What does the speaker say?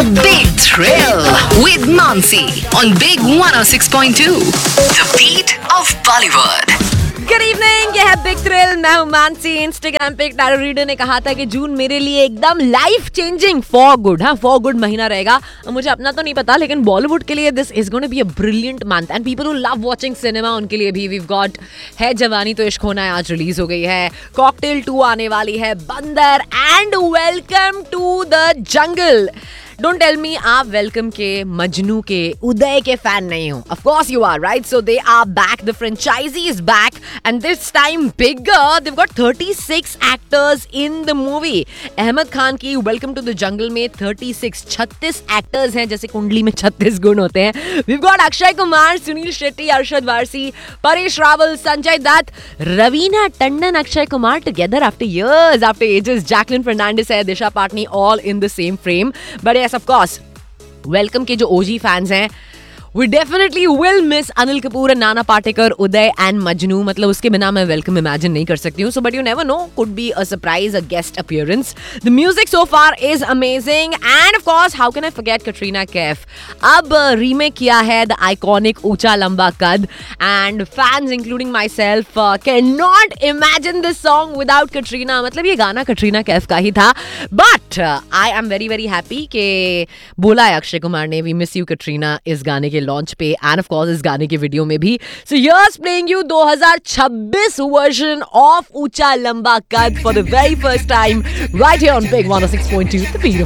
The Big Thrill with Mansi on Big 106.2. The beat of Bollywood. Good evening, ये है big thrill. मैं हूं Mansi. Instagram पे एक टैरो रीडर ने कहा था कि जून मेरे लिए एकदम लाइफ चेंजिंग फॉर गुड महीना रहेगा। मुझे अपना तो नहीं पता, लेकिन बॉलीवुड के लिए this is gonna be a brilliant month and people who love watching cinema, उनके लिए भी वीव गॉट है जवानी तो इश्क होना है, आज रिलीज हो गई है। कॉकटेल 2 आने वाली है, बंदर and welcome to the jungle. Don't tell me आप वेलकम के, मजनू के, उदय के फैन नहीं हो। Of course you are, right? So they are back, the franchise is back and this time bigger. They have got 36 actors in the movie. Ahmad Khan की welcome to the jungle में 36 actors हैं, जैसे कुंडली में 36 गुण होते हैं। We have got Akshay Kumar, Sunil Shetty, Arshad Warsi, Paresh Rawal, Sanjay Dutt, Raveena Tandon, Akshay Kumar together after years, after ages. Jacqueline Fernandez है, दिशा Patni, all in the same frame. But yes, of course, welcome के जो ओजी फैंस हैं, we definitely will miss Anil Kapoor and Nana Patekar, Uday and Majnu. मतलब उसके बिना मैं वेलकम इमेजिन नहीं कर सकती हूँ। So but you never know, could be a surprise, a guest appearance. The music so far is amazing and of course, how can I forget Katrina Kaif? अब remake किया है the iconic ऊंचा लंबा कद and fans including myself cannot imagine this song without Katrina। मतलब ये गाना कटरीना कैफ का ही था। But I am very very happy कि बोला है अक्षय कुमार ने, we miss you Katrina, इस गाने के लॉन्च पे एंड ऑफ कोर्स इस गाने के वीडियो में भी। So here's playing you 2026 version of ऊंचा लंबा कद for the very first time right here on big 106.2 the beat